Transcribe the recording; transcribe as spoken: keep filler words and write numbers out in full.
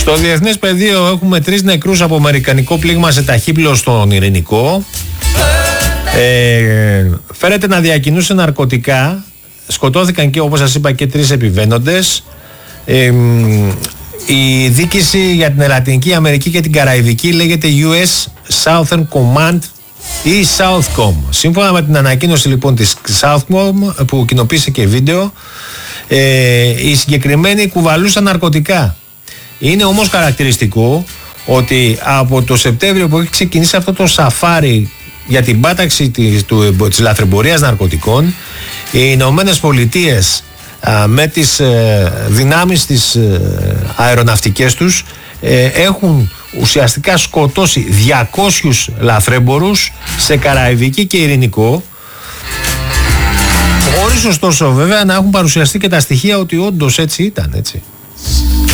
Στο διεθνές πεδίο έχουμε τρεις νεκρούς από αμερικανικό πλήγμα σε ταχύπλοιο στον Ειρηνικό. Ε, φέρεται να διακινούσε ναρκωτικά. Σκοτώθηκαν και, όπως σας είπα, και τρεις επιβαίνοντες. Ε, η δίκηση για την Λατινική Αμερική και την Καραϊβική λέγεται γιου ες Southern Command ή Southcom. Σύμφωνα με την ανακοίνωση λοιπόν της Southcom που κοινοποίησε και βίντεο, ε, οι συγκεκριμένοι κουβαλούσαν ναρκωτικά. Είναι όμως χαρακτηριστικό ότι από το Σεπτέμβριο που έχει ξεκινήσει αυτό το σαφάρι για την πάταξη της, του, της λαθρεμπορίας ναρκωτικών, οι Ηνωμένες Πολιτείες α, με τις ε, δυνάμεις τις ε, αεροναυτικές τους ε, έχουν ουσιαστικά σκοτώσει διακόσιους λαθρέμπορους σε Καραϊβική και Ειρηνικό, χωρίς ωστόσο βέβαια να έχουν παρουσιαστεί και τα στοιχεία ότι όντως έτσι ήταν, έτσι.